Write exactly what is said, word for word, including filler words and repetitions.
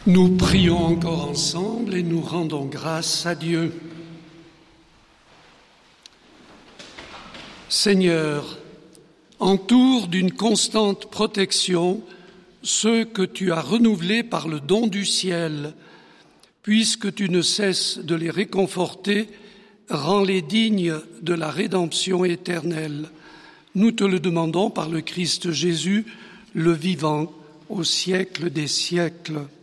Nous prions encore ensemble et nous rendons grâce à Dieu. Seigneur, entoure d'une constante protection ceux que tu as renouvelés par le don du ciel, puisque tu ne cesses de les réconforter, rends-les dignes de la rédemption éternelle. Nous te le demandons par le Christ Jésus, le vivant, au siècle des siècles.